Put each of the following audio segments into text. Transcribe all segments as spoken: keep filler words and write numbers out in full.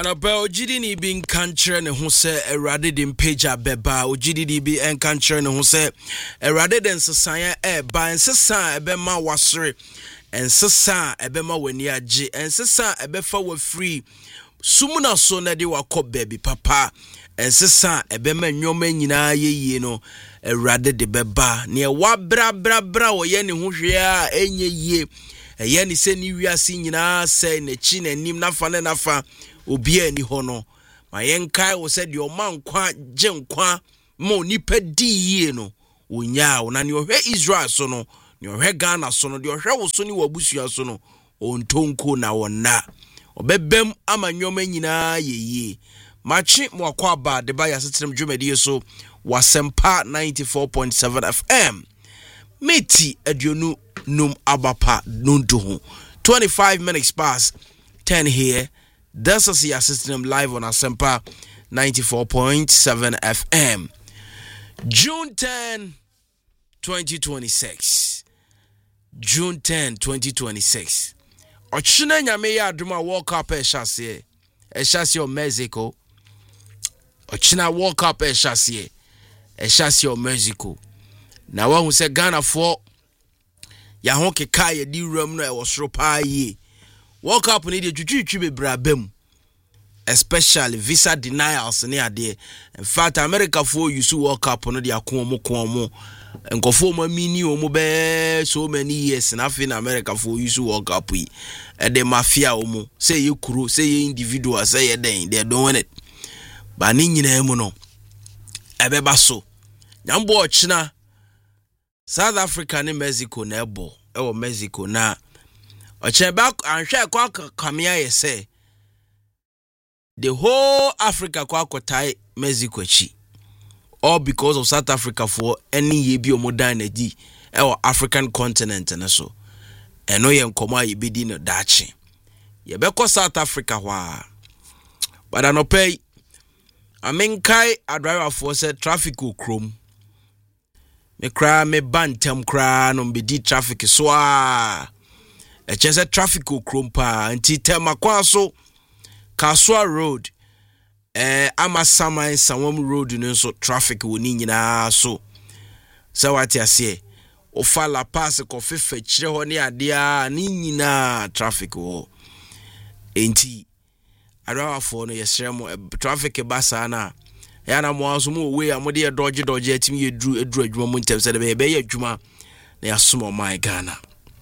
Anaba ojidi ni bi nkantre ne ho se Erade de mpaja beba ojidi di bi enkantre ne ho se Erade de nsesan e ba nsesan ebe ma wasere nsesan ebe ma wani age nsesan ebe fa wa free sumuna so na de wakọ baby papa nsesan ebe ma nyoma nyina yeyie no Erade de beba ne wa bra bra bra wo ye ne ho hwe a enye yie eye ni se ni wiase nyina se na chi na nim na fa na fa obi ani hono ma yenkai wo se de o mankwa genkwa mo nipa di yie no onya wo na ne ohwe Israel so no ne ohwe Ghana so no de ohwe wo so ni wabusua so no ontonko na wona obebem amanyoma nyina yeye machi mo akwa ba de ba yasetrem dwumadi so wasempa ninety-four point seven F M meti aduonu num abapa nunduhu twenty-five minutes past ten here. This is your system live on Asempa ninety-four point seven F M. June tenth, twenty twenty-six. June tenth, twenty twenty-six. Ochina nyame ya aduma World Cup e chassie. E chassie o Mexico. Ochina World Cup e chassie. E chassie o Mexico. Na wa hu se Ghana for ya ho keka ye di ram no e wo soro pa yi. World Cup ni de twitwitwi bebrabem, especially visa denials ne ade. In fact, America for use World Cup no de akomo komo nkofo ma mini o mo be so many years na fi na America for use World Cup yi e de mafia o mo say ye kuro say ye individual say ye den they don't want it ba ni nyina mu no e be ba so nyambo ochina South Africa ne Mexico na ebo e wo Mexico na Ocheba anhwe kwa kamia ye say the whole Africa kwa kotai Mexico chi, all because of South Africa for any ye bi omodan na di e wo African continent na so eno ye nkoma ye bedi no dachi ye be ko South Africa wa but anopai amenkai adriver for say traffic okrom me kra me bantem kra no be di traffic so a e chese traffic okrompa anti tema kwa so Kaswa Road eh Amasama and Sawam Road no so traffic woni nyina so so what ya say ofa La Paz ko fefe chire ho ne ade a ni nyina traffic wo enti arawa fo no yesremo traffic basa na ya na mo aso mo we amode ye dodge dodge atimi ye dru edru adwuma mo ntem se de be ye adwuma na yasomo my Ghana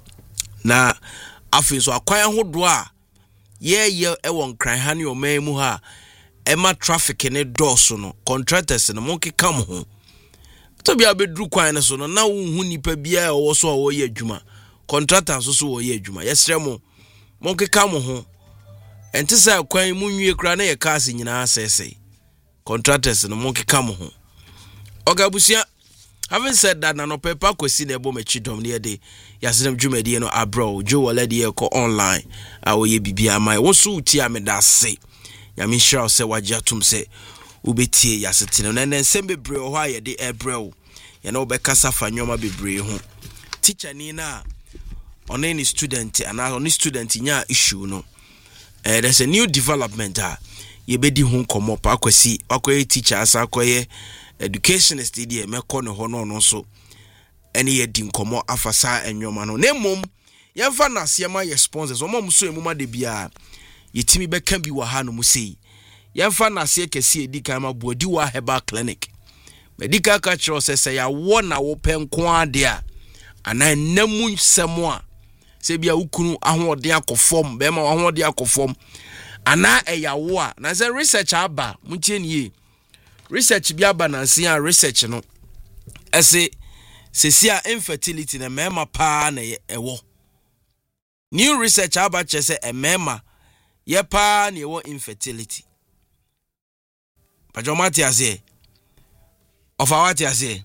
na afi so akwan hodo a ye ye e won kran ha ne o memu ha e ma traffic ne doso no contractors no monke kam ho to bia bedru kwan ne so no na wo hu nipa bia wo so wo ye adwuma contractors so so wo ye adwuma yesremo monke kam ho enti sa kwan mu nwie kra na ye cars nyina asese contractors no monke kam ho ogabusia. Having said that, na no paper kwesi na ebo mechi dom ne de yasedem dwumadi no abro jo walade e ko online a wo ye bibia mai wo so uti ameda se ya me sure se wajatum se ubetie yasetene na nsem bebre ho a ye de ebrel ye na obekasa fa nyoma bebre ho teacher ni na on any student and on student nya issue no eh there's a new development a ye bedi ho komo pa kwesi akoye teacher asa akoye educationist dey me ko no ho no no so ene ye di nkomo afasa enwoma no nemom ye fa na siema ye sponsors omom so emuma de bia yetimi beka bi wa ha no mu sei ye fa na se kese edi kan ma bodi wa herbal clinic medical culture se se ya wo na wo penko ade a ana namu nsemo a se bia ukunu ahode akofom be ma ahode akofom ana eyawo a na se research aba muntie nie research bi abanansi a research no ese sesia infertility na mema pa na ewo new research about chese e mema ye pa na ewo infertility pajomati ase of awati ase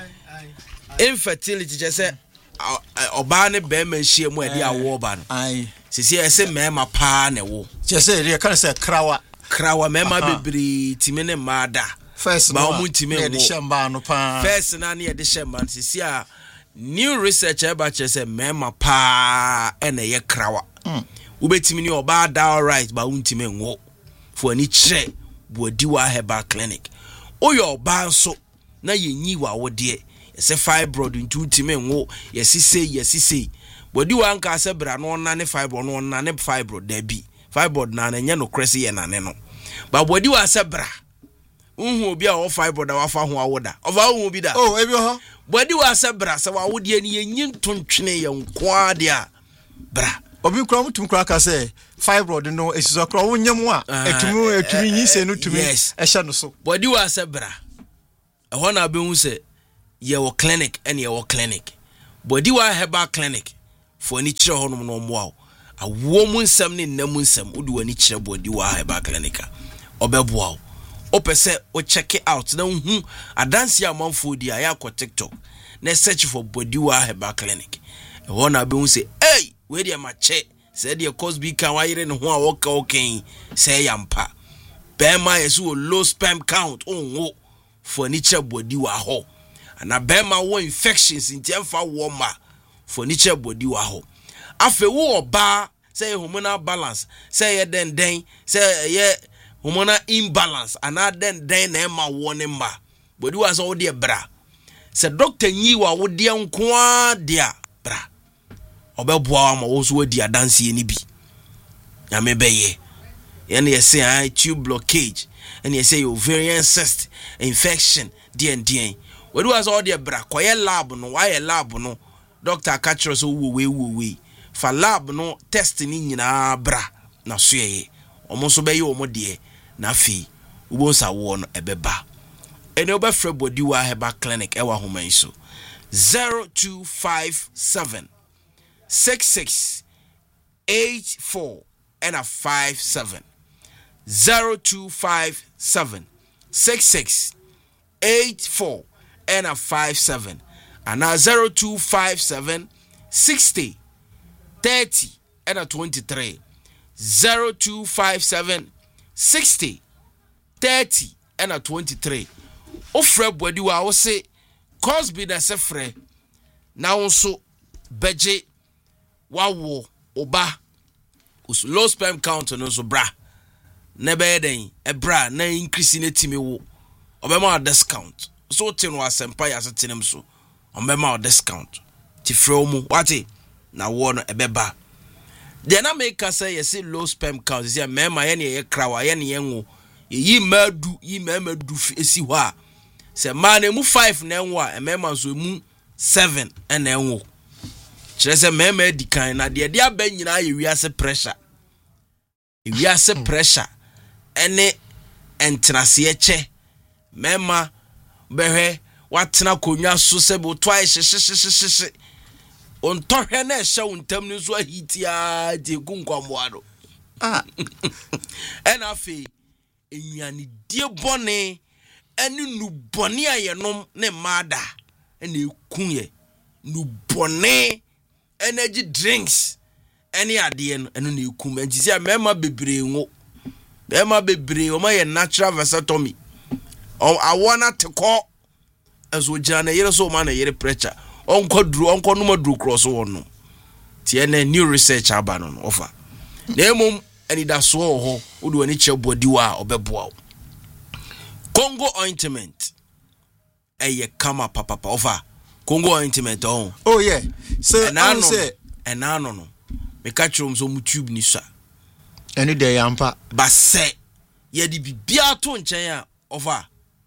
infertility chese oba ne be ma hie mu ade awo ba no sesia ese mema pa na ewo chese re kan se krawa krawa mema bebri timene mada first ba omu ntime wo de shamba no pa first na na de shamba sisi a new research about chese mema pa ene ye krawa ubetimi ni oba da all right ba untime ngo for any che Bodiwa Herbal Clinic. O your banso na ye nyi wa wo de say fibroid into timen wo yes say yes say Bodiwa anka se bra no na ne fibroid no na ne fibroid da bi fibroid na na nya no crese ye na ne no ba Bodiwa se bra unhu obi a wo fibroid wa fa ho awoda ofa unhu bi da oh ebi ho Bodiwa se bra se wa wo de ni ye nyi tontwene ye nko ade a bra obi kura mutum kura ka say fibroid no esiso kura wo nyam a etumi etumi nyi se no tumi e hye no so Bodiwa se bra e ho na be hu se ye wo clinic and ye wo clinic Bodiwa Herbal Clinic for any chire honom no mo a wo mu nsem ne nam nsem wo de wani chire Bodiwa Herbal Clinic obeboa o pese o check it out na hu adanse amanfo di aya ko TikTok na search for Bodiwa Herbal Clinic e ho na be hu se hey we dey ma che say dey Cosby kan wa yire ne ho a wo ka oken say yampa be ma yesu low sperm count onwo for any chire Bodiwa ho ana bema wo infections in tiemfa wo ma for nature body wa ho afe wo oba say hormonal balance say ye den den say ye hormonal imbalance ana den den na ma wo ne ma body wa so de bra say doctor nyi wa wo de nko a dia bra obeboa ma wo so wadi adanse ni bi ya me beye ye na ye say I tube blockage and ye say ovarian cyst infection D N D we do as all the bra koye lab no why lab no doctor catch us wo we wo we fa lab no test ni nyina bra na so ye omo so be ye omo de na fi ubo sa wo no ebeba ene oba frɛ Bodiwa Herbal Clinic e wa homan so zero two five seven six six eight four and a five seven zero two five seven six six eight four and a five seven and a zero two five seven sixty thirty and a twenty three zero two five seven sixty thirty and a twenty three. Ofre Bodiwa wo se Cosby da se frɛ na wonso beje wawo oba us low sperm count no so bra na be den e bra na increase na timi wo obema discount so tin wa sempa ya setenem so obema discount ti frɛ mu wati na wo no ebeba de na make say you see low sperm count say mema ye ne ye krawa ye ne ye ngo yi madu yi memadu esi ho a se man emu five na enwo a mema so mu seven na enwo kire se mema di kan na de de aba nyina ye wiase pressure e wiase pressure ene entrase ye che mema behwe watena konwa so se bo to aye hyehyehyehyehye on tohwe na ehye wontam ni so ahitia de gunkwamwado ah ena afi enyani die bone eni nu bone ayenom ne mada ena ekunye nu bone energy drinks eni ade no eno na ekum enti se mema bebre ngo mema bebre o ma ye natural vasectomy o awona teko ezo jana yere so ma na yere pressure onko dru onko no madru cross won tie na new research aba no offer na emom eni da so ho wodo ani che Bodiwa obeboa Congo ointment eye kama papa papa offer Congo ointment oh oh yeah so I say enano no me catch room so mu tube ni sha eni de yampa ba se ye di bibia to nchen a offer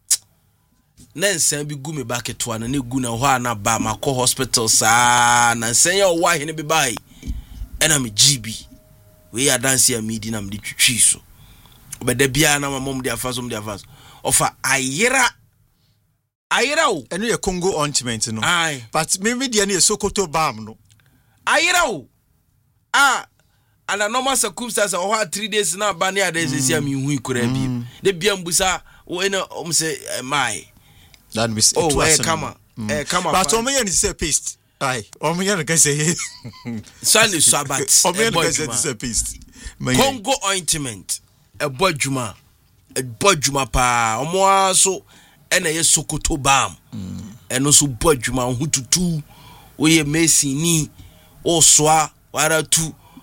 na nsan bi gu me bucket wa na ne gu na ho na ba makọ hospital sa na nsan ya wa hene bi bai ena me G B we ya dance ya midi na me twitwi so obeda bia na mamom de afaso de afaso ofa ayera ayera o eno ye Congo ointment no Aye. But me me de na Sokoto balm no ayera o ah ana normal circumstances o ha three days na ba ne ada sesi am hu ikura bi de bia mbusa o ena om se mai that miss oh eh kama eh kama but o me yan say paste ai o me yan ka say Sunday Sabbath o me yan ka say paste Congo ointment e bodjuma e bodjuma pa o mo aso e na ye Sokoto balm eno so bodjuma hu tutu o ye mesini o soa wara tu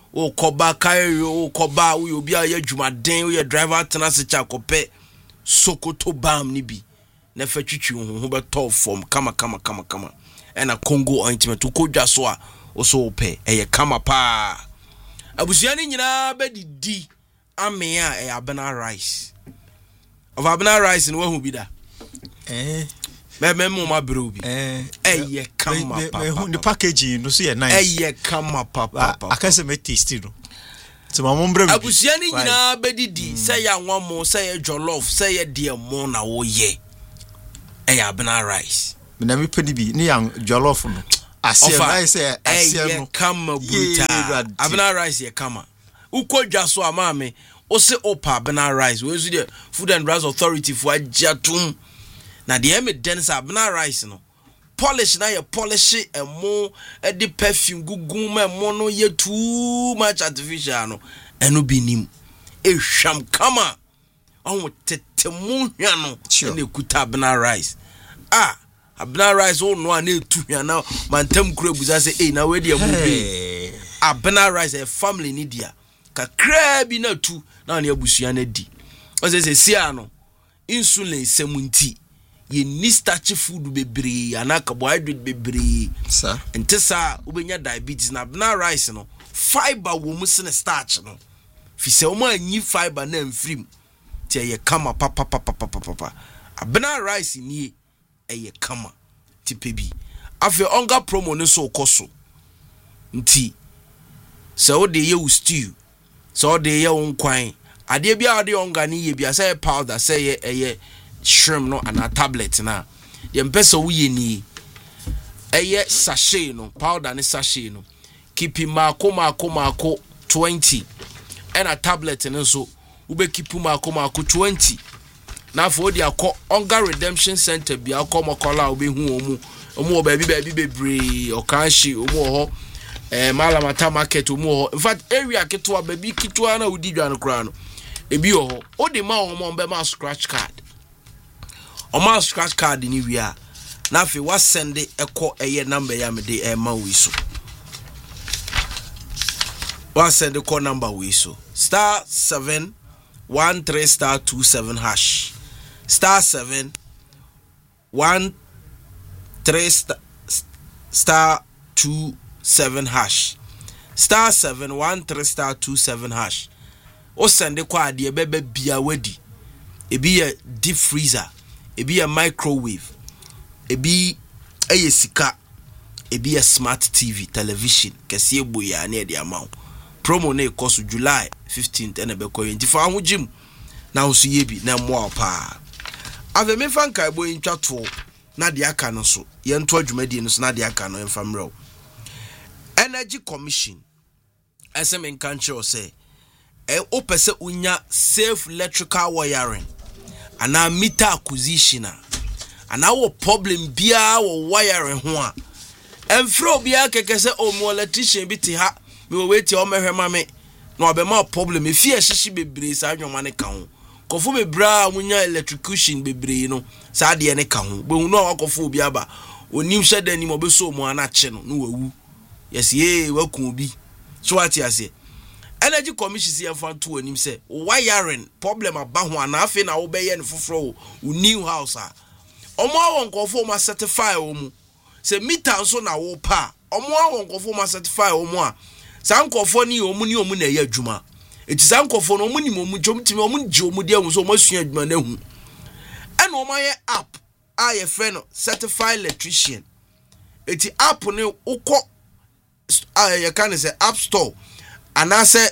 o koba kai o koba wo obi a ye dwumaden wo ye driver tenase cha kope Sokoto bam ni bi na fa twitwi ho ho beto form kama kama kama kama ena Congo ointment ko dwa so a o so pe eye kama pa abusia ni nyina bedidi ame a e abena rice of abena rice no hu bi da eh me me mo ma bro bi eh eye kama pa the packaging no so ye nice eye kama pa pa akase me tasty no so ma mo mbra bi abusia ni nyina bedidi say ya nwomo say ya jollof say ya de mo na wo ye eye abena rice me na me pedi bi ni ya jollof no ase na say ase no kama buta abena rice ye kama uko dwa so amame o se opa abena rice we so the Food and Drugs Authority for ajatum na de em dense abena rice no polish na ye polish e mo e de perfume gugu ma mo no ye too much artificial no eno binim e hwam kama on tetemu hwa no na kuta abena rice ah abena rice o no na etu hwa na mantem kura buza say eh na we de mu bi abena rice e family ni dia kakra bi na tu na na abusua na di o say say sia no insulin semunti ye ni starch food bebre ana carbohydrate bebre sa entesa ubenya diabetes na abena rice no fiber wo mu se starch no fi se o ma anyi fiber na mfrim ti ye kama papa papa papa papa abena rice ni eye kama ti pebi afi onga promo ne so koso nti se o de ye u stew so o de ye unkwan ade bia ade onga ni ye bia say powder say ye eye shrimp no and a tablet na ye mpesa wo ye ni eye sachet no powder ne sachet no kipi mako mako mako twenty and a tablet ne so wo be kipu mako mako twenty na for di akọ Onga Redemption Center bi akọ mokola obi hu omu omu oba bi ba bi bebre okanshi omu ho eh Malamata market omu ho in fact area ketwa ba bi kitwa na udi dwan kra no ebi ho o de ma omo be ma scratch card o ma scratch card ni wia na fe wa send ekọ eye number ya me de e ma wi so wa send ekọ number wi so star seven one three star two seven hash star seven one three star star two seven hash star seven one three star two seven hash o send kwa ade bebe bia wadi ebi ye deep freezer ebi ye microwave ebi eye sika ebi ye smart T V television kese eboya na e de amount promo na cost July fifteenth and be koyin ti fa ho jim na ho so yebi na mo pa ave me fan kai boy ntwato na de aka no so ye nto adwumadi no so na de aka no emfa mrew Energy Commission S M in country say e opese unya safe electrical wiring ana meter acquisition ana wo problem bia wo wiring ho a emfro bia keke se o mo electrician bi ti ha me wo weti o mehwe ma me na obema problem e fie hyehe bebre sa adwoma ne ka ho kofo bebra munya electrocution bebre no sa de ne ka ho be hu no akofo obi aba onim hwede ni mo be so mo ana che no no wawu yes ye waku obi so ati ase Energy Commission si enfan to onim se wiring problem aba ho ana afi na wo be ye ne foforo wo new house a omo awon kofo ma certify wo mu se meter so na wo pa omo awon kofo ma certify wo mu a sankofo ni omu ni omu na ye adwuma eti sankofo no omu ni omu jomtimi omu nji omu de hu so omu asua adwuma na hu ena omu ye app a ye friend no certified electrician eti app ne ukọ a ye kan say app store anase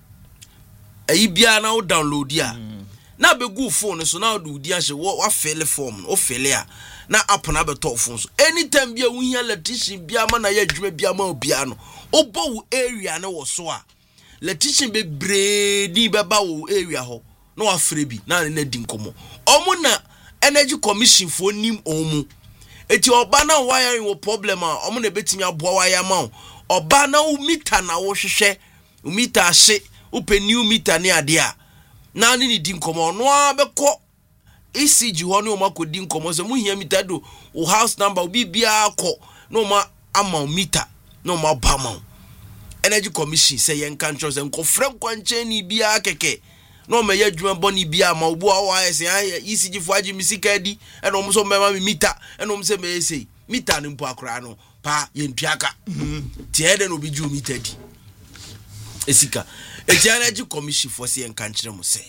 ayi bia na wo download ya mm. na be go phone so na do di ahye wa fill form o fill ya na app na be to phone so anytime bia wo hia electrician bia ma na ye adwuma bia ma bia no obo wo area na wo so a electrician be bredi be ba wo area ho na wa free bi na na di nkomo omo na Energy Commission for nim omu eti oba na wiring wo problem a omo na betimi aboa wire ma oba na wo meter na wo hwehwe wo meter ahye wo pe new meter ne ade a na ni di nkomo no abekọ E C G ho ne o makodi nkomo so mu hia meter do wo house number wo bibia akọ no ma ama meter no ma ba ma Energy Commission say yen controls and confront kwancheni bia keke. No me ye dwuma boni bia ma obu a wa ese an E C G fo agi misika di e no so mema me meter e no se me say meter ni mpo akra no pa ye ntuaka ti e de no bi ju meter di esika e Energy Commission for say yen kanchire mo say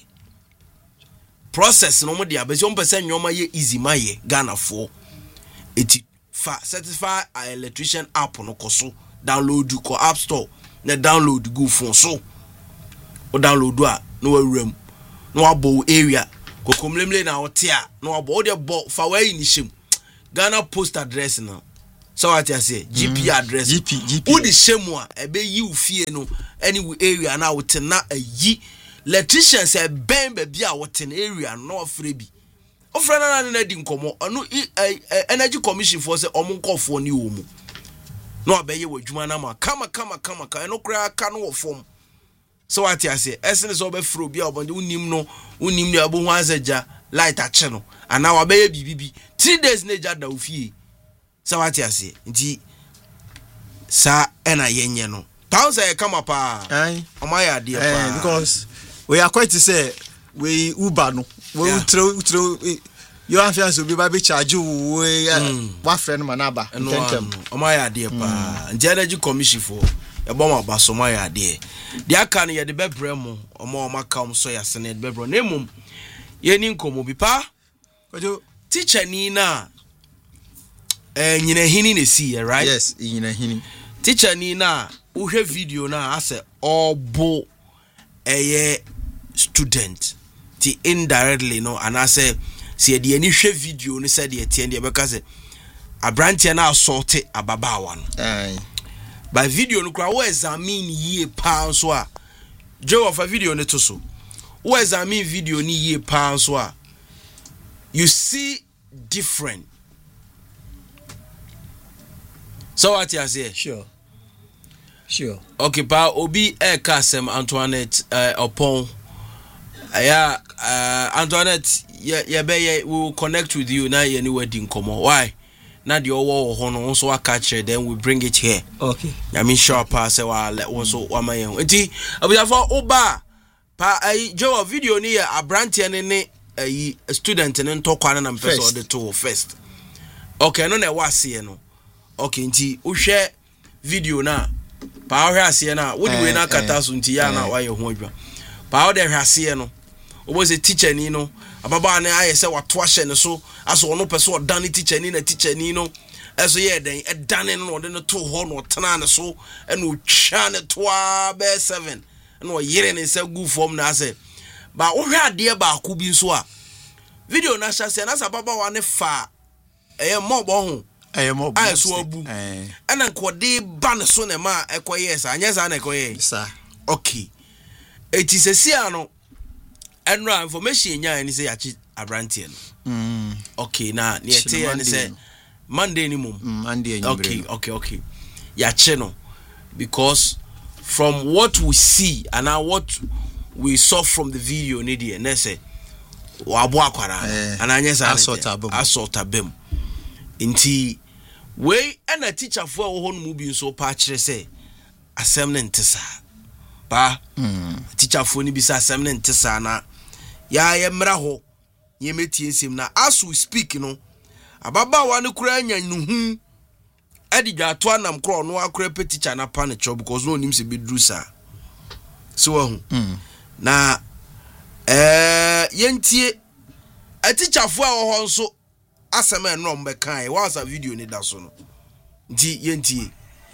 process no mo dia be so mpese nyoma ye easy ma ye Ghana for eti fa certify a electrician app no koso download you ko app store na download go phone so o download a no awuram no abo area kokomlemle na otia no abo de bo fa wa yi ni shem Ghana post address no so what you say G P address G P G P wo di shem a ebe yi ufie no any area na wote na ayi electricians e ben ba bia wote na area no afre bi ofre na na na di nkomo anu Energy Commission for say omunkofo ni wo mu no abeye wadwuma na ma kama kama kama ka no kra ka no wo fom. So what you say? Essence is over fro bia obonde unim no unim ne abo ho azaja light ache no ana wa be bibibi three days na ja da ofie. So what you say? Nti sa ena yenye no thousand e come up ah o my idea pa because we are quite to say we Uber no we throw throw you have to be baby charge you we one friend manaba tentem o my idea pa nti Energy Commission for e bom abaso my idea dia kan ye de bebre mu omo o maka um so ya sene de bebre na emum ye ni nkomo bi pa ojo teacher ni na eh nyina hini na si right yes nyina hini teacher ni na uhwe video na ase obo eye student ti indirectly no and ase se de ani hwe video no se de tie de beka se abrantie na assault ababawa no ai by video no kra wo examine ye pa so a jo of a video no to so wo examine video ni ye pa so a you see different. So what you say? Sure. Sure. Okay, pa obi e kasem Antoinette uh, upon yeah uh, Antoinette yeah yeah be we will connect with you na ye ni wedding komo. Why? Na the owo ho no so aka kire then we bring it here. Okay. I mean sure pa say wa let one so wa mayen. Enti abiyafo oba pa ai jo video ni ya abrantie ne ne ai student ne ntokwa na mpese o de to first. Okay, no na wase no. Okay, nti uhwe video na pa ahwe ase na wo di we na kata so nti ya na wa ye ho adwa. Pa wo de hwe ase no. Obo se teacher ni no ababa na aye se wato ahye ne so aso no pese o dan teacher ni na teacher ni no eso ye den e dan no de no to ho no tena ne so e no twa ne toa be seven no yire ne se gu form na ase ba wo hwe ade ba ku bi so a video na sha se na sa baba wa ne fa eye mobo ho eye mobo aye so abu eh ana nkode ba ne so ne ma ekoye sa anya sa na ekoye sa okay etisesi ano enra information nya ni say yachi abrantie no mm okay na ni ete ni say Monday ni mum Monday okay okay okay yachi no because from what we see and now what we saw from the video ni dey na say wa abo akwara and anya say assault abem nti we na teacher fo a wo ho no mu bi so pa kire say asem ne ntesa pa mm teacher fo ni bi say asem ne ntesa na ya ye mra ho ye metie nsem na as we speak no ababa wa ne kura anya nuhu edi dwato anam kro no akura pe teacher na pa ne cho because no nim se be dru sa so hu mm na eh yentie a teacher fo a ho nso asem enro mbe kan wa sa video ni da so no nti yentie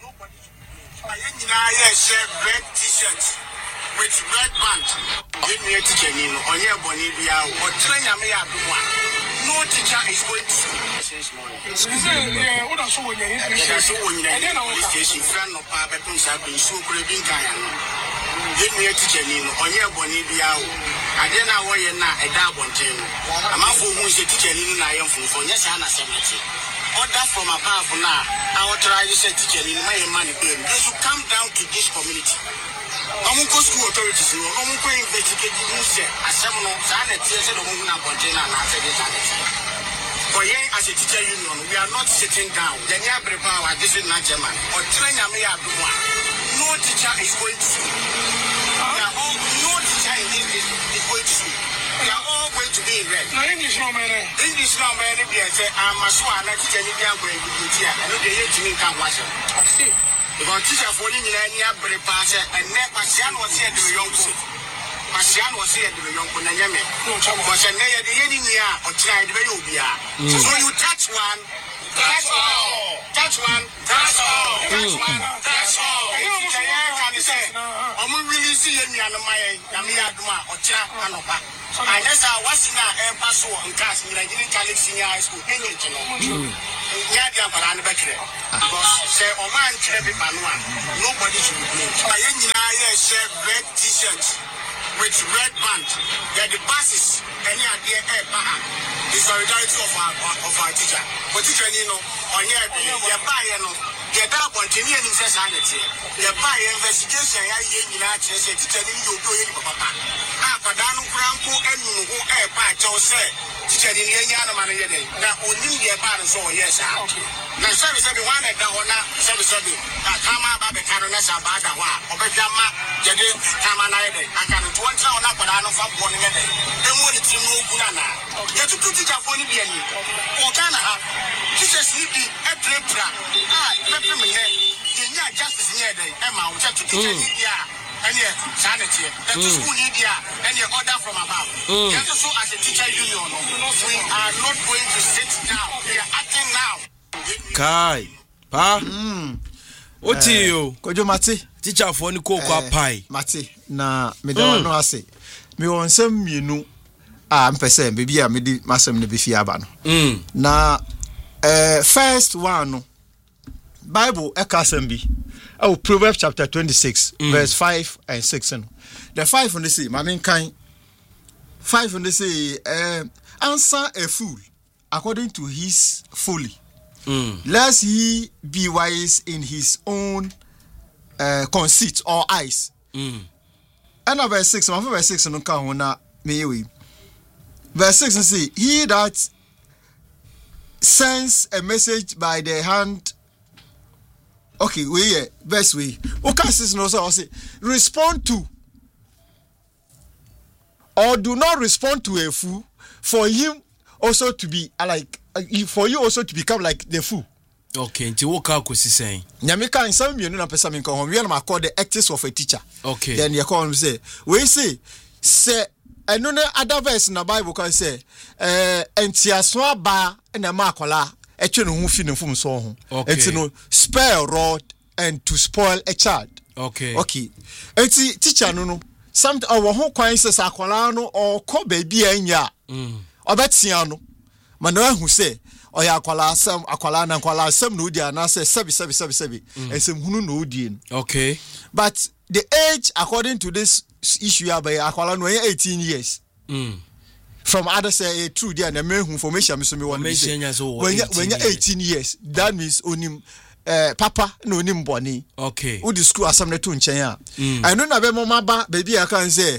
ayenya ye share red t-shirt with red band. Give me a teacher in on your bonny bia or train me up one. No teacher is going to since morning. Yeah, what I saw when you saw when you station friend of Papa Pins have been so craving Kayan. Give me a teacher in on your bonny bia. I didn't know where you're not a dab on team. I'm out for who's a teacher in I am from yes, Anna seventy. Order from above now. I will try to say teacher in my money. They should come down to this community. I'm going to school authorities. I'm going to investigate the news. I said, no, I said, I'm going to contain and answer this. For ye, as a teacher union, we are not sitting down. The near power, this is not German. Or train a me up one. no teacher is going to school. They are all, no teacher in this is, is going to school. They are all going to be in red. No English no man. English no man, if you say, I'm a swan, I teach any young boy with the teacher, and they hate me can't watch it. I see. Because teacher for any year, but pass and never Sian was here to the young boy. Sian was here to the young boy, and Yame. No trouble. Because I never the any year or tried the Ubia. So you touch one, touch all. Touch one, touch all. Touch one, touch all. I say, I'm really seeing you on my Yamia Duma or Cha Anopa. I guess I was in a passo and cast me like in Catholic Senior High School. Yadia Parana Becre. Say, oh man, Trevi Panua. Nobody should be blamed. My engineer share red t shirts with red band. They're the buses. Any idea, eh, Baha. The solidarity of our, of our teacher. But teacher, you know, on your buy, you know. Get up on Kenyan insanity. The buy investigation, I in United States, telling you to do papa. Ah, Padano Crampo and who air part or say, teacher in Yana Manager. Now, only the parents, so yes, now service everyone at the honor, service of the Kama Baby Caronas about the one, or Bajama, Jadi, Kamanaide. I can do one town up Padano from one day. Then what it's in Nugana. Get to put it up on the Biani. Or Ghana, teachers need a plepra. Ah, justice near the Emma, which have to teach India and your sanity, and to school India and your order from above. Yet also as a teacher union, we are not going to sit down. We are acting now. Kai, pa, oti yo, Kojo Mati, teacher for ni ko kwa pai. Mati, na me da no ase. Me won sam mienu a mpese bebi a me di masam ne be fi aba no. Na eh first one no Bible Ekasembi. Oh, Proverbs chapter twenty-six, mm. verse five and six. The five on the sea, my main kind. Five on the sea, uh, answer a fool according to his folly, mm. lest he be wise in his own uh, conceit or eyes. Mm. And verse six, my verse six, no count na me. Verse six, and say, he that sends a message by the hand. Okay, we yeah, best way. Okay, sis no so say respond to or do not respond to a fool for him also to be like uh, for you also to become like the fool. Okay, nti wo ka ko sisen. Nyame kan sam mienu na pesa men kan ho we na call the ethics of a teacher. Okay. Then you call him say, we say say eno na other verse na Bible kan say eh entiaso aba na makola etwe no hu fi ne fum so ho. Enti no spare rod and to spoil a child. Okay. Okay. Enti teacher no no some our ho kwan se sakola no or ko baby anya. Mm. Obetia no. Mana hu say oya akwala sam akwala na akwala sam no di ana say sebi sebi sebi sebi esem hunu no di. Okay. But the age according to this issue by akwala no eighteen years. Mm. From others say true there na me information me so me want to say when when you eighteen years that means onim eh papa no onim boni. Okay. Who the school asam na to nchen a I know na be mama ba baby I can say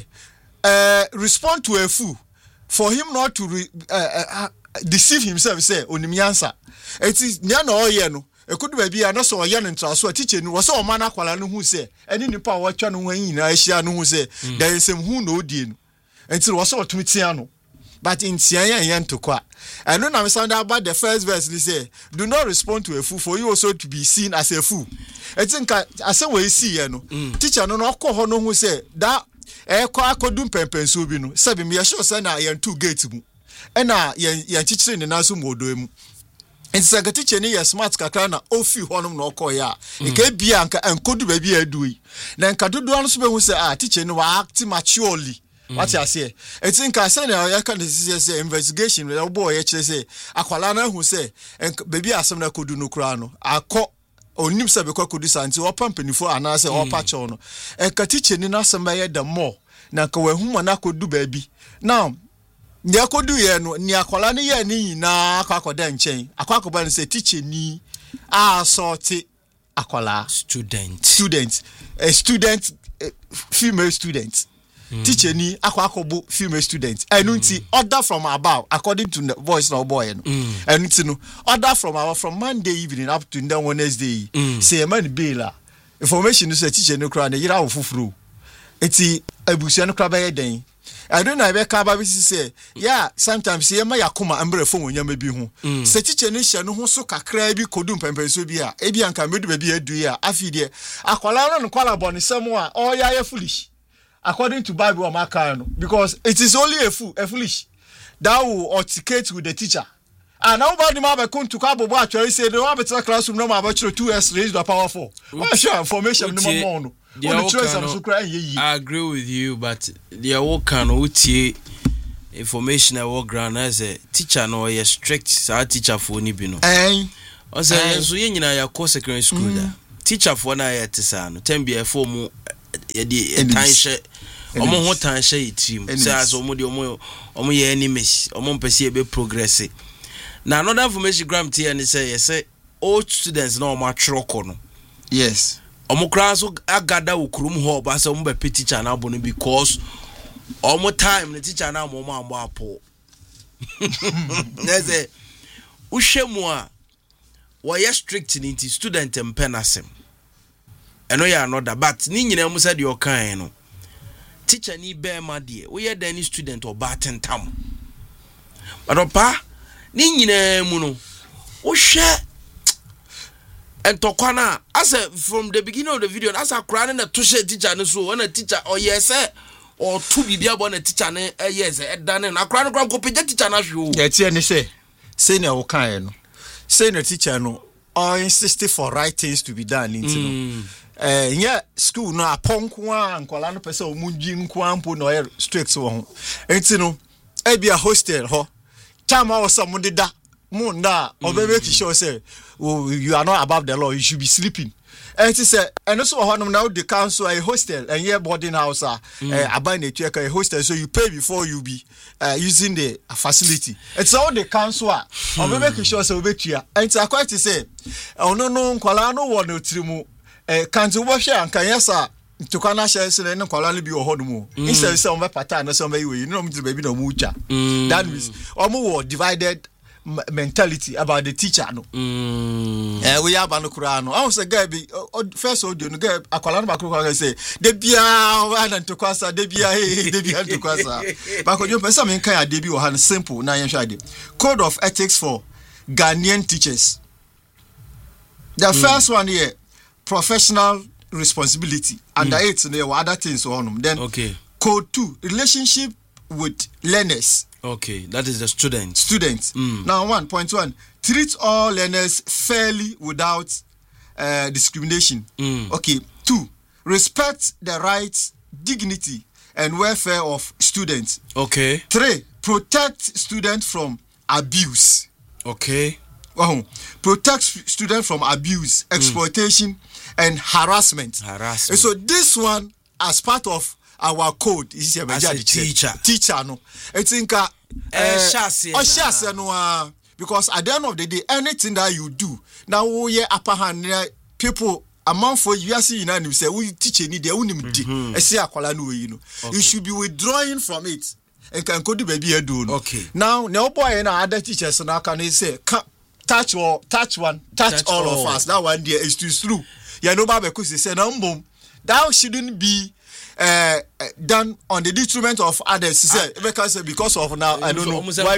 eh respond to a fool for him not to re, uh, uh, deceive himself say onim answer it is nya na oye no e could baby na so oye no ntraso teacher no was o man akwala no hu say eni nipa wo twa no hu anyi na ahia no hu say there is some hu no die no until was o tumitia no. But in Sianya and Tokwa, I don't understand about the first verse. They say, do not respond to a fool, for you also to be seen as a fool. I think I say we see, you know, teacher no no no who say that eh kwa kodum pempen so bi no. Sabi me sure say na yan two gate mu. E na yan yan teacher ni naso modo mu. Enti say teacher ni ya smart kakra na ofi honom na okoya. E ka bia anka enkodu ba bia adu yi. Na nka dodo no so be hu say ah teacher ni wa act maturely. What you say? It's in Casana, I can say investigation with a boy. Say, Aqualana who say, and baby, as some could do no crown. I caught or Nimsa because could this until pumping for an answer or patch on. And Katichen in us somebody the more. Now, whom I could do, baby. Now, Nia could do ya no Nia Colani ya ni na Quacodan chain. A quackoban say teaching ni ah sorty Aquala student. Student. A student, a female student. Mm. Teacher ni akwakobo female students enunti mm. order from above according to the voice no boy no enunti no order from above from Monday evening up to the Wednesday mm. say man bela information no say teacher no kra na yira wo fufuru eti abusia no kra ba yeden I don't know if I can say, yeah, sometimes see my yakuma and brave phone when you may be home. Say teacher nation who so crabby kodum pempesobia, Ebian can maybe a do ya, Afide, Aqualana and Qualabon is somewhere, oh, yeah, foolish. According to Bible or Macano, because it is only a fool, a foolish. That will authenticate with the teacher. And nobody might come to Cabo Watch, I say, no, but classroom no about two S raised the powerful. What's your information? No I agree with you, but the work can utie information I work ground as a teacher no a strict sa teacher for ni bi no. Eh. O say so ye nyina ya course secondary school da. Teacher for na ya tesa no. Tem bi e for mu e di tan hye. Omo ho tan hye team. Say as omo di omo omo ye enemies. Omo mpese e be progress. Na another information gram tie and say yes say all students na omo atwroko no. Yes. Omo kra so agada okurum ho ba se omo be teacher na abo no because omo time the teacher na omo ambo apo. Neze uhwemu a wo ye strict ni nti student empenasem. Eno ya another but ni nyina mu se de okan no. Teacher ni be ma de wo ye dan ni student obatentam. But opa ni nyina mu no uhwe and Tokwana, as a from the beginning of the video, as a crying a tushe teacher, and so when a teacher, or yes, or two be born a teacher, a yes, a done and a crying grand copy teacher. Yes, and say, saying a kind, saying a teacher, no, or insisting for right things to be done. Eh, yeah, school no a punk one, Colano Peso, Munjin Quampo, no strict one. And you know, I be a hostel, ho. Chama or someone did that. Munda, or make sure say, oh, you are not above the law, you should be sleeping. And it said, and also now the council a hostel and yeah boarding house are about a check a hostel, so you pay before you be uh, using the uh, facility. It's all the council are or make sure so bet you. And it's quite to say, oh no no, Colano one no trimu, a council wash and can yes sir. To kana shares and Colano be or hodumo. Instead of some pattern or some way, you know, the baby no mucha. That means almost divided mentality about the teacher no mm. eh we have an kurano I was a guy be first audio no guy akwala ba kro say de bia wan to kwasa de bia he de bia to kwasa ba ko jo pesa men kan ade bi o han simple na yen hwade code of ethics for Ghanaian teachers. The mm. first one here, professional responsibility under mm. it there were other things on then okay code two, relationship with learners. Okay, that is the students. Students. Mm. Now, one point one: treat all learners fairly without uh, discrimination. Mm. Okay. Two: respect the rights, dignity, and welfare of students. Okay. Three: protect students from abuse. Okay. Oh, protect students from abuse, exploitation, mm. and harassment. Harassment. And so this one, as part of our code is a teacher. Teacher, no. I think uh, uh, no, because at the end of the day, anything that you do now, we are upper hand people. Among for you, see, you say we teach any day, we need. I say, you know, you should be withdrawing from it and can go to baby do. Okay. Now, no boy and other teachers now can say, touch or touch one, touch, touch all, all of us. That one day is too true. Yeah, no, Baba, because they say, no, boom, that shouldn't be. Uh, done on the detriment of others. Say because because of now I don't know why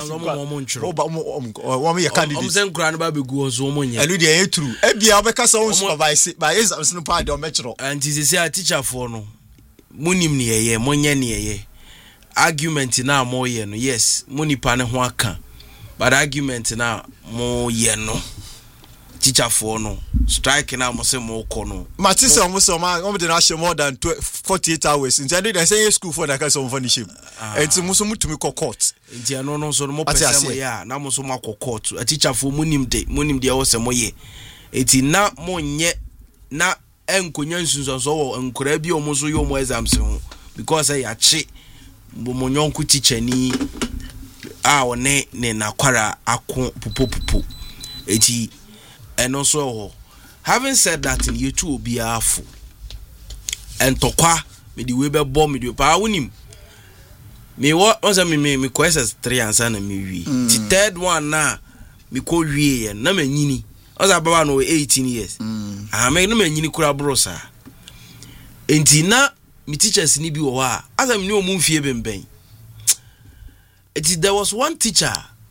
why your candidates. And we dey true. E bia because on supervise by exams no part o metro. And it is a teacher for no. Munim ne ye, monye ne ye. Argument na mo ye no. Yes, muni pa ne ho aka. But argument na mo ye no. Teacher for no. Striking out must say more corner. Matisse almost so man, I'm the more than forty-eight hours. In January, I say school for that kind of furnishing. It's Musumu to me court. In Tiano, no, so more person, yeah, now Musuma court. A teacher for Munim Day, Munim de Osamoye. It's not more yet, not Enkunyansus or so, and Korebi or Musuyo Moesam, because I achi Bumononku teacher ni our ne ne naquara akon pupu pupu. Eti and also. Having said that, in you two will be awful. And Tokwa, me the Weber bomb me the power him. Me what was me me me questions three and son me we. The third one now, me call we and na me nini. oza baba no eighteen years mm ah me no manyini kura brosa enti na me teachers ni bi wo ha asa me no mu mfie bemben. It there was one teacher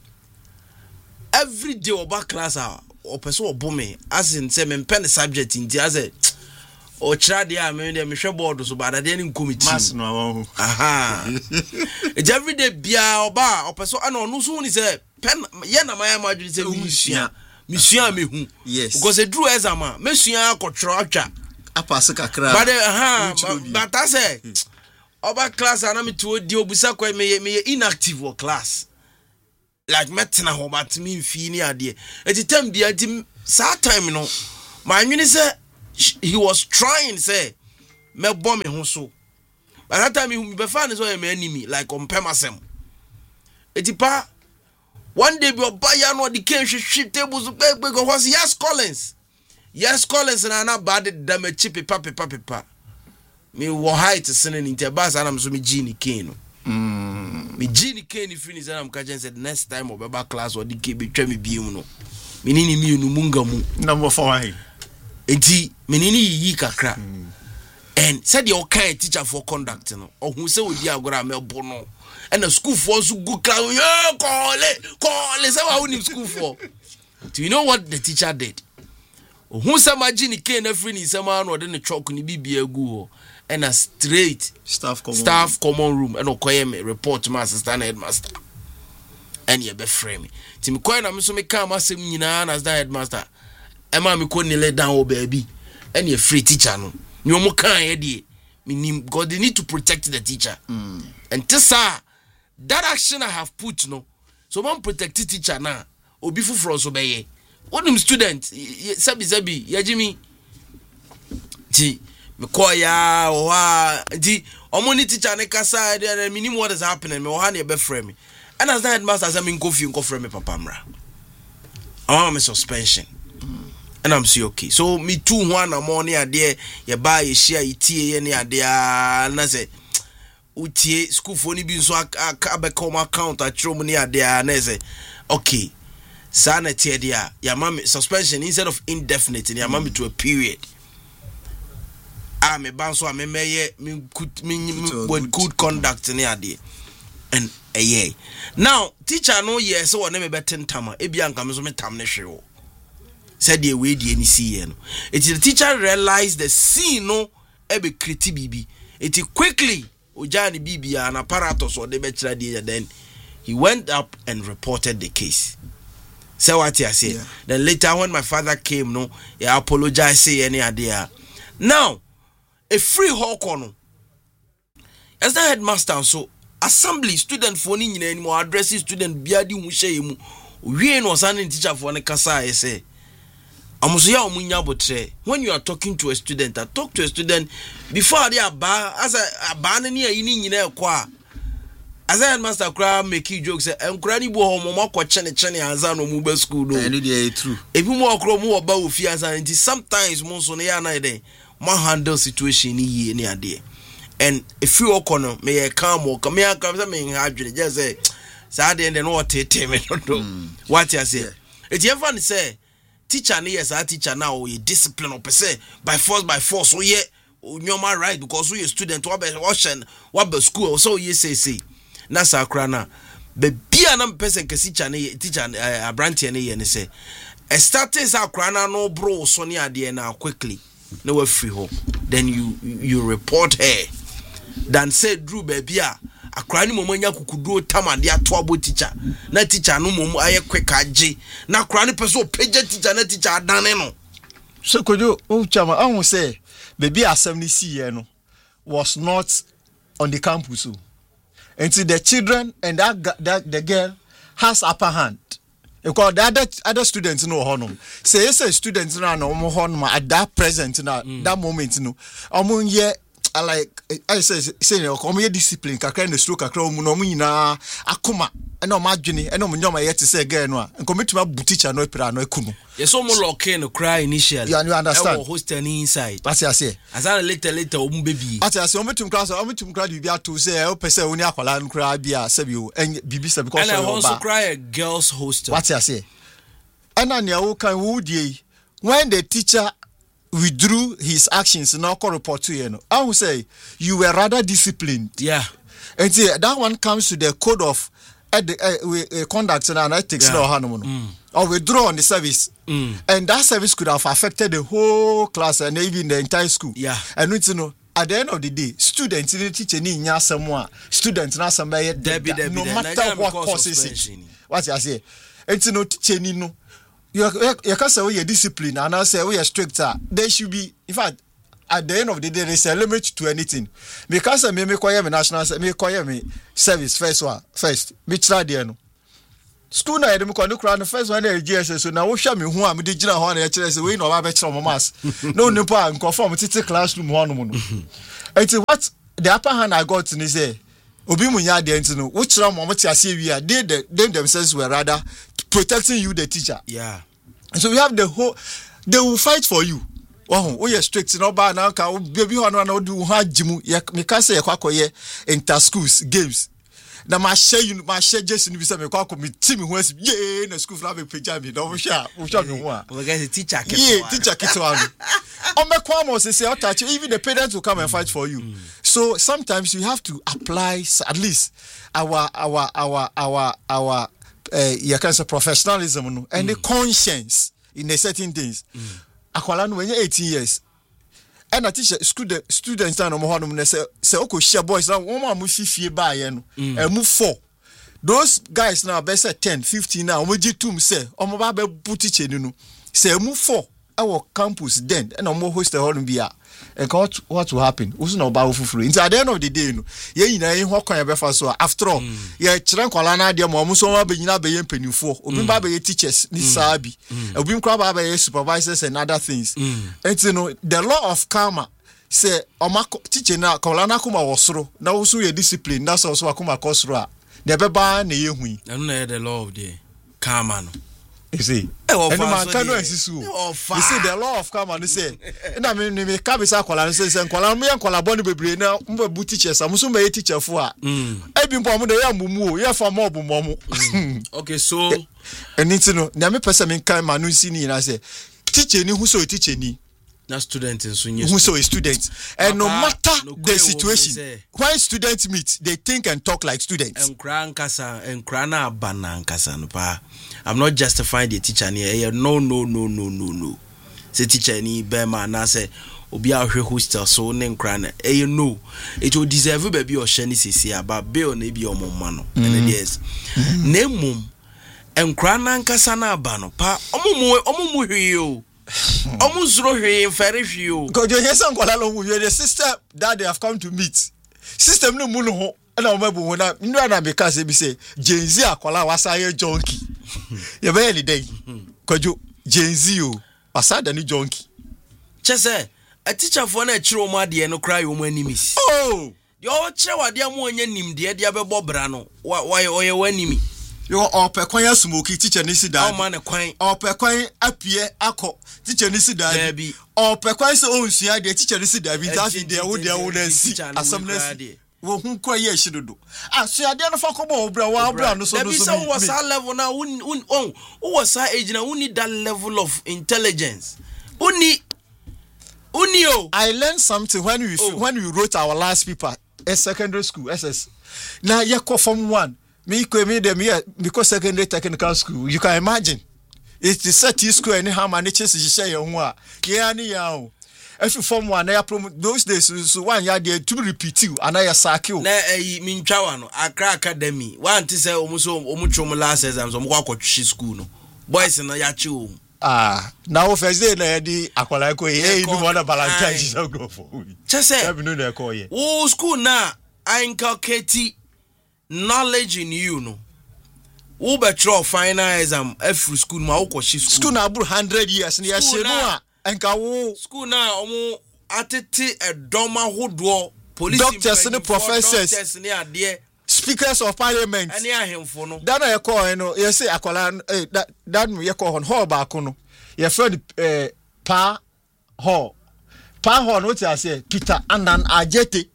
every day oba class ah or person obo me as in say me pen subject inti as a o chira dey am me dey me hwe board so bad dey in committee mas no aha it every day bia oba o person ana onu so ni say pen ye na my imagine say me sua me sua me hu yes because e drew exam ah me sua akotro atwa apase kakra but aha but I say oba class ana me to di obusa kwa me me inactive or class like metina ho but me mfi ni ade eti time bia eti sa time no my nwini say he was trying say me bomb me ho so but that time he be fan so me enemy like on pemasem eti pa one day be oba ya no the can hwehwe tables because yes Collins yes Collins na na bad da me chipe papa papa me wo height sene nti ba sa na me so me gini keno mm me gini keno finish na me ka jen said next time obeba class or the ke be twa me biom no me nini mi unu munga mu number four enti me nini yi kakra and said your kind teacher for conduct no ohun se odi agora me bo no and the school for so good class yo call it call it say wa unim school for. Do you know what the teacher did? Ohun se ma gini keno free ni se ma no de ne chalk ni bibia gu ho and a straight staff common staff room. common room and okoye me report to my assistant headmaster and ye be frame me ti me koy na me so me ka ma sem nyina na assistant headmaster e ma me ko kneel down o baby and ye free teacher no me o mo kan ye de me God they need to protect the teacher mm. and tesa that action I have put no so man protect the teacher na obi fufuro so be ye onim student sabi sabi ya jimi ti me call ya wa di omoni teacher ne kasa dey minimum what is happening me wa na be frame me and as that headmaster say me go fi go frame me papa mra I want suspension mm. and I'm say okay so me too one na morning ade ye ba ye share itie ye ne ade na say utie school for ni bi so abekoma account a chrom ni ade na say okay sana tie dia ya mama suspension instead of indefinite ya mama to a period. Ah, me banso me meye me good me with good conduct in ade and eh yeah now teacher no yes so na me beten tama e bia nka me so me tam ne hwe said the way the any see no it the teacher realized the scene no e be create bibi it quickly ojani bibi an apparatus or the be kira dey then he went up and reported the case. So what I say yeah. Then later when my father came no he apologized say any idea now a free hawk on as the headmaster so assembly student for ni nyina anymore addressing student biadi hu hye mu wie no sanin teacher for ne kasa I say amuso ya omunya botre when you are talking to a student I talk to a student before they aba as a aba ne ni ayi ni nyina ekwa as a headmaster kra make jokes enkura ni bo ho mo makọ chene chene anza no mu ba school do enu dey true ebi mo okro mo oba ofi anza nti sometimes mo so ne ya na dey mo handle situation ni ye ni ade and if you okono me ye calm o come ya come say me hadwene just say say dey no what tete me no do what you say it even say teacher ni yes a teacher now o discipline o say by force by force so ye nyoma right because we student what be watching what be school so ye say say na sakra na be bia na person ke teacher ni teacher abrantie ni ye ni say a starting sakra na no bro so ni ade na quickly no we free home then you you report her than say Drew baby a akra ni momanya kukuduo tamade ato abo teacher na teacher no mom aye quick age na akra ni person page teacher na teacher adane no so kojo o chama ahun say baby asem ni see here no was not on the campus so until the children and that, that the girl has upper hand because the other other students no honum say say students na no mo honum at that present na mm. that moment no omo ye like I say say no come ye discipline kakra na stroke kakra omo no mo nyina akoma na omo adwene na omo nyoma ye te say girl no a nkometuma bu teacher no epira no akumu yes omo lock in cry initially you understand e hostel ni inside what you say as I later later omo baby what you say omo tum class omo tum class bibia to say o pese oni akwala nkra bia say bi o bibi say because and I also cry a girls hostel what you say Ananya wo kan wo die when the teacher withdrew his actions no call report to you know I will say you were rather disciplined. Yeah. And see, that one comes to the code of uh, the, uh, uh, conduct and ethics. Yeah. No, mm. Or withdraw on the service. Mm. And that service could have affected the whole class and even the entire school. Yeah. And you know, at the end of the day, students in the teacher need someone, students not somebody, no matter what causes it. What I say, and you know, teacher need no. You you can say we are disciplined and I say we are stricter. There should be, in fact, at the end of the day, there is a limit to anything. Because I may call me national, me call me service first one first. Me try there no. School na edem kwa no kra no first one na G S S so na wo hwa me ho a me de gina ho na ya kire say we no ba be kire mo mass. No nipa nko titi classroom ho no mo no. Enti what the upper hand I got ni say obi mu nya de enti no wo kire mo mo ti ase wi a they them themselves were rather protecting you the teacher. Yeah. So we have the whole they will fight for you. Oh, we are strict no ba na ka baby ho no na do ho agimu me ka say kwakoye inter schools games. Na ma share you ma share just ni bi say me kwako me team ho asi ye na school fla be page me do sha wo sha me ho a we get teacher keto yeah teacher keto anu on me kwa mo say say touch even the parents will come and fight for you. Mm. So sometimes you have to apply at least our our our our our uh, you can say professionalism no and mm. the conscience in the certain things. Mm. Akwala no when you eighteen years and a teacher student students na mo hono no say say okohia boys na wo ma mo fifie ba ye no e mu four those guys now be say ten fifteen now mo gitum say omo ba be bu teacher ni no say mu four our campus then and omo host the hono bia and what what will happen usu na ba ofufuru into at the end of the day no ye nyina yin ho kwan be fa so after all ye kire nkwala na de mo mo so ma be nyina be ye mpanifo obi ba be ye teachers ni sabi obi nkwa ba be ye supervisors and other things and you know the law of karma say omako teacher na kwala na kuma wosoro na wo so ye discipline na so so akuma kosoro a de be ba na ye hui na no the law of the karma no. You see, and man can no exist. You see, the law of karma. You say, and I mean, me kabisa kola. You say, kola me and kola boni bebre na mbe bu teachers. Amuso me teacher for. Hmm. Ebi mpo amu de ya mumu. Ya fa mo bu momu. Okay, so. And it's no. Na me person me kan manu si ni na say, teacher ni who so teacher ni. Na student in so you. Who so a student. And no matter the situation, when students meet, they think and talk like students. And kran kasa, and krana bana kasa no pa. I'm not justifying the teacher here. No, no, no, no, no, no. Say teacher ni bema na say obi a hwe hostel so ne nkran eh you know it will deserve baby or shani sisi aba bill na bi omomma no and yes na mum nkran na nkasa na aba no pa omomu omomu hwe o omu zuro hwe mfere hwe o because you hear some kwala lo mu the sister that they have come to meet system no mu no ho na o mabu ho na ndu na be ka say bi say Gen Z akwala wasa ye junkie ye be any day kojo Gen Z o wasa da ni junkie chese a teacher for na chiro mu ade no cry o mu animis oh de o chire wade am onya nim de de abebo bra no why oye wanimi yo ope kwan asmoki teacher ni si da o ma ne kwan ope kwan apie akọ teacher ni si da bi ope kwan so onsia de teacher ni si da bi ta fi de wo de wo na si asam na si wo hu kwa ye hyidodo ah so ade no fa ko bo bra wa bra no so no so me was that level now un on who was that age now we need that level of intelligence uni uni o I learned something when we oh. when we wrote our last paper at secondary school S S now ye ko form one me ko me dem here because secondary technical school you can imagine it's the set school any how manage to share your ho a ye ani ya o if you form one na promo those days so one ya dey to repeat you and I sack you na eh mi ntwa no Accra Academy one ti say omuso omutwom last exams omukwa kwatwi school no boys na ya chi o ah now first day na di akwala ko eh you want Valentine so go for we chese e no na ko ye o school na I inculcate knowledge in you no wo betro final exam every school ma wo kwashi school school na abur one hundred years na ya she no a enka wo school na omo atete edoma hodo police doctors and professors doctors ni ade speakers of parliament ani ahemfo no that na ye call no you say akola eh that that no ye call hall ba ko no ye friend eh pa hall pa hall no ti ase Peter Andan Ajete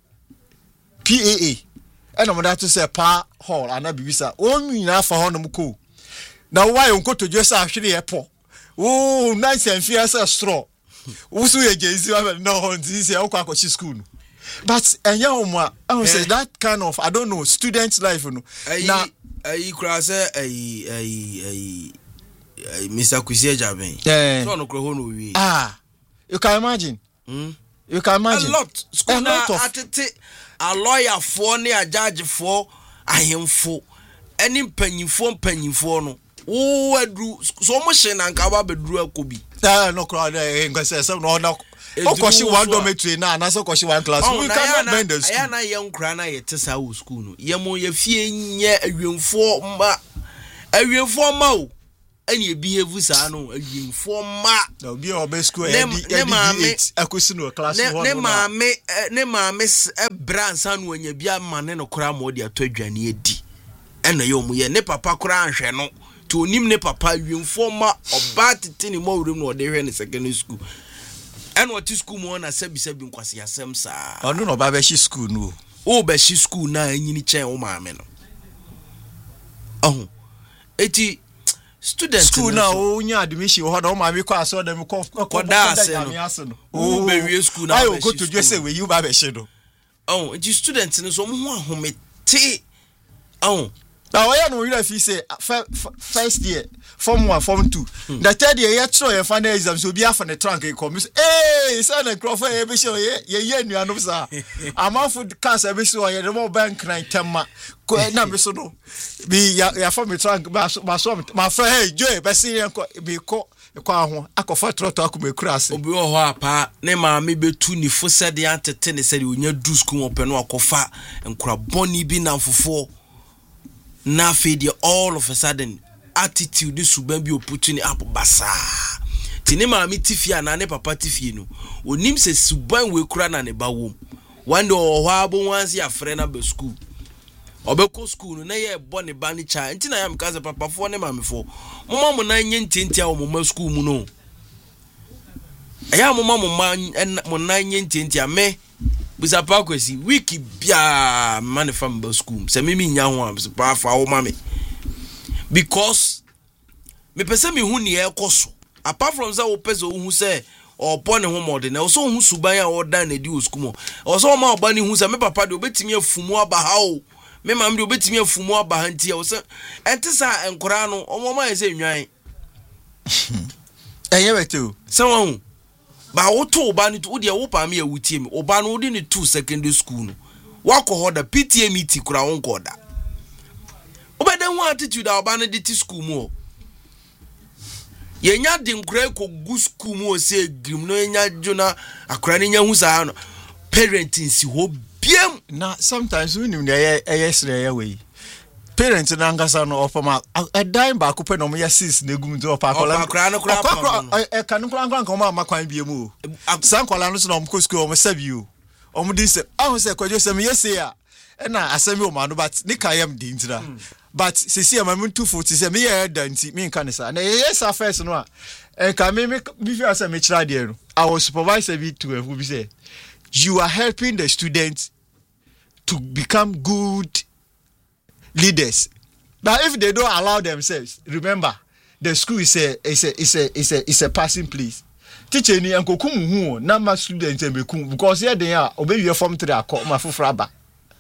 P A A and I'm that to say pa hall and bibisa o nyina fa ho no ko Now why unko to just actually a po? Oh, nice and fierce as straw. Usu ye jezi wa no this ya kwa kochi school. But enya omwa I would say that kind of I don't know student life no. Na ai kura say ai ai ai Mister Kwesi Ajaben. So no kro ho no wi. Ah. You can imagine. Hmm. You can imagine. A lot. School a lot of atete a lawyer for ne a judge for ahemfo. Any mpanyimfo mpanyimfo no. Wo adru so mo hye na nka ba bedru akobi. Ah no crowd eh ngase some no na okoshi one dormitory na na so koshi one class. We cannot bend the school. Aya na ye nkra na ye tesa wo school no. Ye mo ye fie nye awemfo mma. Awemfo mma o. Any e behave sa no awemfo mma. Na obi o be school e di eight akosi no class one no. Ne ma me ne ma me bransa no anya bia ma ne no kra mo de ato adwane edi. Ena ye omu ye ne papa kra anhwe no. To nim ne papa wiemfo ma oba tete ni mo wurum no de hwe ne secondary school and what school mo na sabi sabi nkwase asem sa onu no ba be shi school no o be shi school na anyini chen o ma me no oh eti student school na o nya admission ho da o ma me kwa so da me ko ko da ase no o be wie school na ayo go to just say we you ba be shi no oh eti student no so mo ho ahomete oh. Now, why are you if you say first year, form one, form two? Hmm. The third year, you try your final exams, you'll be off on the trunk and come. Hey, son, and Crawford, every show, yeah, yeah, yeah, no, sir. I'm off with the cast every show, yeah, the more bank nine, ten ma. Number so no. Be ya from the trunk, my friend, hey, Joy, Basilian, be caught. Kwa akofa troto akume krase obi wo ho apa ne ma me betu ni fo said ya tete ne said onya du school open no akofa enkura boni bi na mfofo na feed all of a sudden attitude this suban bi opportunity up basa tini ma mi tifia na ne papa tifie no onim se suban we kura na ne ba wom one day o ho abo wansi afre na be school obeko school no na ye bo ne ba ni cha nti na ya mkaze papa fo ne ma me fo mama mo na nye ntintia o mama school mu no aya mama mo ma mo na nye ntintia me bisa pa kwesi wiki bia man from the school se me nya ho am pa fa wo mame because me pese me hu ne ekoso apart from say wo pese wo hu say opo ne ho mode na so hu suban ya wo dan na di o school mo o so ma oba ne hu say me papa de obetimi afumu aba ha o me mam de obetimi afumu aba ha ntia wo say ente sa enkora no omo ma say nwan eye beto se won ba wo to oba ni to de wo pa me awutie me oba no de ni two secondary school no wakọ da P T A meeting kura won ko da obeda hu attitude da oba no de ti school mu ye nya de nkura ko gu school mu o se grim no nya jona akura ni nya hu sa no parenting si ho biem na sometimes we nim dey eyesre ya we parents na ngasa no ofama a dime ba ko pe no me six na gum to pa kola akura no kura e kan kura kura kan ma makwan biemu san kola no so no mko school o mo sabi o o mo dis ahun se kwajo se me yese ya e na asemi o ma no but ni kan yam di ntira but se se ma two forty se me ya da nti me kan sa na yes first no a e kan me me bi fi asa me kira de no I was supervisor be to who be say you are helping the students to become good leaders. But if they don't allow themselves, remember the school is a is a is a is a is a passing place. Teacher ni anko kum hu na ma students e bekum because here they are obe wie form three akọ ma fofora ba.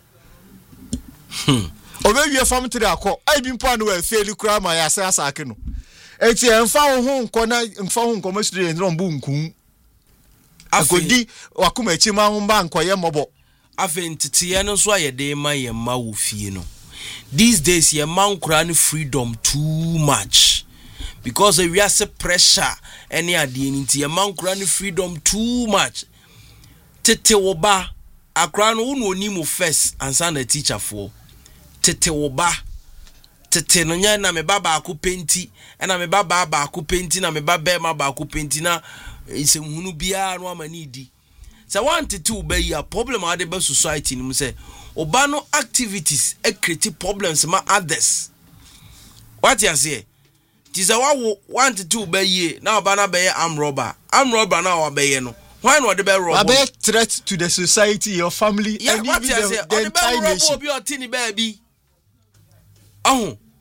Hmm. Obe wie form three akọ ai bi mpo anu e fail kura ma ya sa asake no. Eti enfa ho nko na enfa ho nko ma students no mbu nkun. Akodi wakuma echi ma ho ba nko ye mobo. Afi ntitiye no so ayede ma ye ma wo fie no. These days your man crying freedom too much because we are se pressure any ade nti your man crying freedom too much tete woba akra no unu onimu first ansa na teacher for tete woba tete no nya na me baba aku penti na me baba ba aku penti na me baba ma ba aku penti na ise hunu bia no amani di so want to be a problem ade be society ni mu say obano activities e create problems ma others what you say tiza wa want to be ye na obana be am robber am robber na wa be ye no why no de be robber a threat to the society your family yeah, and what you say the, the robber obi otini baby oh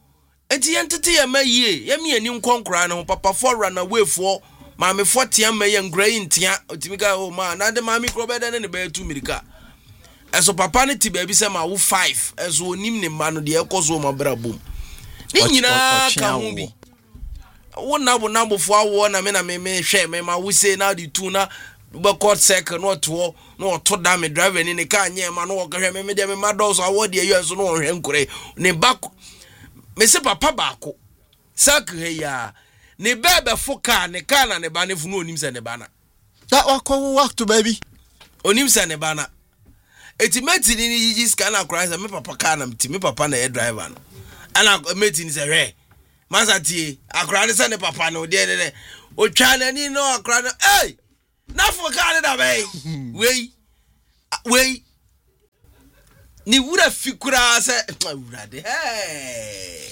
enti yentete ye ma yie ye me ani nkonkora ne ho papa for run away for maame for tia ma ye ngrai ntia otimika o ma na de maame kro beda ne be two mirika eso papa ne ti ba bi se ma wo five eso onim ne ma no de ekoso ma brabom ni nyina ka ho bi wona bo na bofo awo na me na me me hwe me ma wo say na the two na be court circle no to no to da me driver ni ne ka anye ma no ka hwe me me de me ma do so awo de yeso no hwe nkure ne back me se papa baako sak he ya ne bebe foka ne kana ne ba ne fu no onim se ne ba na that wako work to baby onim se ne ba na etimeti ni yiji scanner cry me papa kana me papa na e driver no ana meti ni se hwe Mazati, akra se ne papa no de de o twa na ni no akra no eh na fo ka da bay wey wey ni wura fikura se wura de eh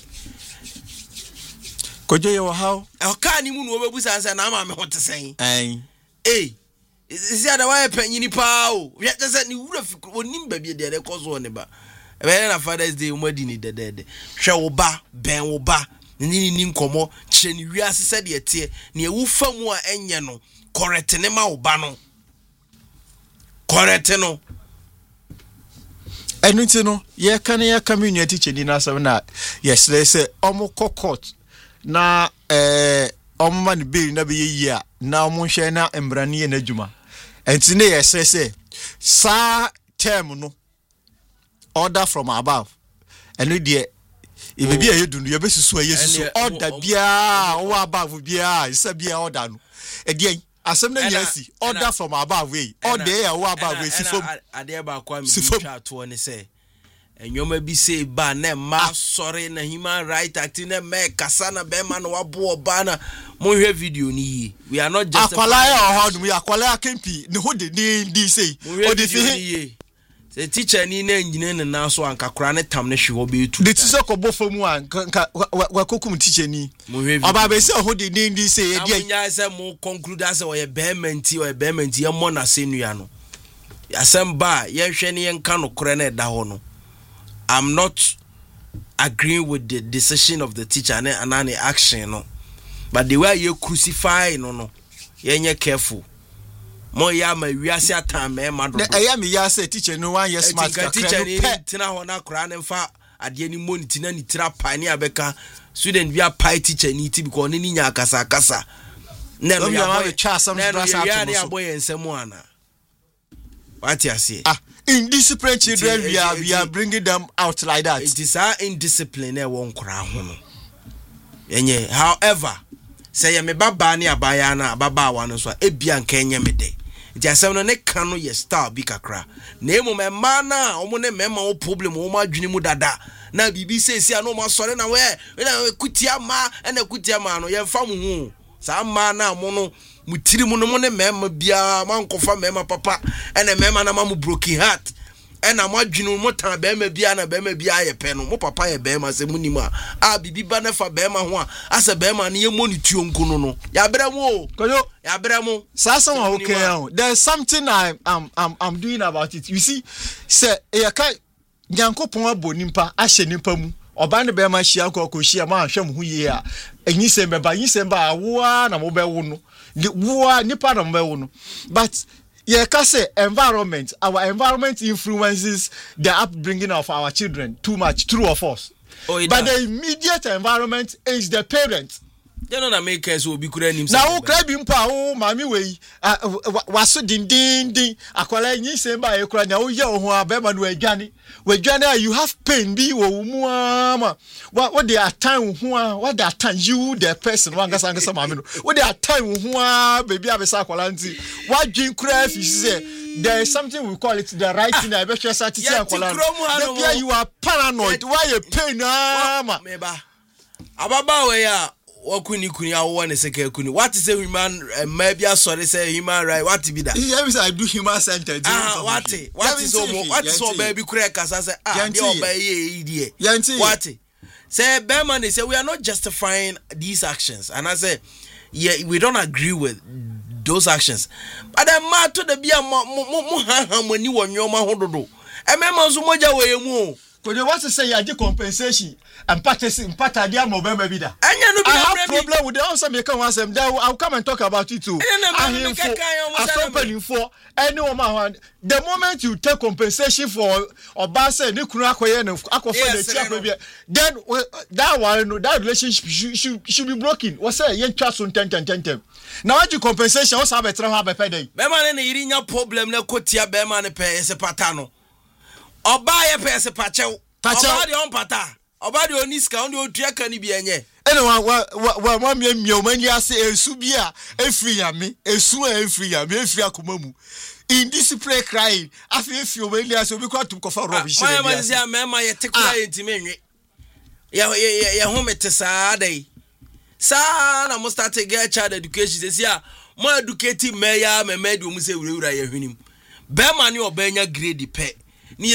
kojo ye wo how e ka ni mu no obebusa se na ma me hote sen eh eh isi ada wa panyini pa o ya se ni wura fikura onim ba bi de de kozo ne ba e be na Father's Day o madi ni de de de hwe wo ba ben wo ba ni ni nkomo cheni wiase se de tie ne ewufa mu a enye no correct ne ma oba no correct no enunti no ye kan ye community cheni na so na yes they say omo court na eh omo man be na be yi a na omo hwe na embrane na adwuma enti ne yes say sa term no order from above enu de e bia ye dunu ye besusu yesusu order bia o above bia isa bia order no e de asem na nyasi order from above we order e o above we sifom ade ba kwa mi twa to ne se enyoma bi se ba na ma sorry na human right act na me kasa na be ma na wabo oba na mo hwe video ni yi we are not just akwala ya hodum ya akwala akempi ne ho de di say o de fi the teacher ni na nyine ne na so anka kra ne tam ne hwe obe tu the teacher ko bofo mu an wa kokum teacher ni oba be say ho de ndi say e dia nya say mo conclude as o ye behementi o ye behementi ye mo na senua no asem ba ye hwe ne ye nka no kra na da ho no I'm not agreeing with the decision of the teacher and an action no but the way you crucify no no ye nye careful mo ya ma wiase atam e ma do e ya me ya say teacher no one yes smart ka teacher ni tina ho na kra ne mfa ade ni moniti na ni tira pani abeka student bi a pai teacher ni ti because ni nya akasa akasa na no ya ma cha some stress out ya ya boy ensem ana what you say ah indisciplined children we are we are bringing them out like that it is our indiscipline e won kra ho no enye however say ya me baba ni abaya na baba wa no so ebia nka enye me de ti asem no ne kan no ye star bi kakra na emu me ma na omo ne mema wo problem wo ma dwene mu dada na bibi say sia no ma sore na we na kutia ma na kutia ma no ye fa mu hu sa ma na mo no mutiri mu no mo ne mema bia ma nkofa mema papa ene mema na ma mu broken heart ena mo adwene mo tan be ma bia na be ma bia ye pe no mo papa ye be ma se mu nima a bibi ba na fa be ma ho a ase be ma ne ye mo ni tuo nkono no ya bere mo koyo ya bere mo sasa wa okay there's something I am I'm I'm doing about it you see say e ka nyankopon abonimpa ahye nimpa mu oba ne be ma hia kokohia ma hwem hu ye a enyisem be ba enyisem ba awoa na mo be wo no wo nipa na mo be wo no but yeah, cause environment, our environment influences the upbringing of our children too much, true or false. Oh, but does. The immediate environment is the parent. You know that make us will be good. Now, crab impa, oh, mammy way, was so din din din. Aquala, you say by a crane, oh, yo, who are Beman, where Johnny, where Johnny, you have pain, be oh, mama. What what they are time, what they are time, you, the person, one gas and some mammy. What they are time, baby, I was Aqualanti. What drink craft, you say, there is something we call it the right thing. I bet you're satisfied. You are paranoid. Why you pain, mama? Ababa, we are. Wakuni kuni awo ne seke kuni what is a human maybe sorry say human right what be that yes I do human centered ah what what is so what is so baby kure kasa say ah dey obey ye die what say be man say we are not justifying these actions and I say yeah we don't agree with those actions but the matter the bia mo mo ha ha mani wonyo ma hododo e me man so moja we mu Because what to say, I get compensation and practicing patadia Mobile Bida. I have problem with the answer maker once them there. I'll come and talk about it too. I am for any woman. The moment you take compensation for or Basa Nikuna and Aqua, then that one, that relationship should, should, should be broken. What's that? Yen trust on ten ten ten. Now you compensation, what's have a travel have a payday? Beman in your problem, no cotia Beman pay as a patano. Or buy a pair as a pacho. Pacho on pata. Or buy your niska on your dear can be any. Anyone, what one meal when you say a subia, a free me, a sua, a free, a free akumamu. In this play crying, I feel if you will as we got to cover rubbish. My man, my take to me. Ya ya home at Saturday. Sa na must start to get child education this year. More educated mayor, my medium say we will him. Bear money or Benya grade pay.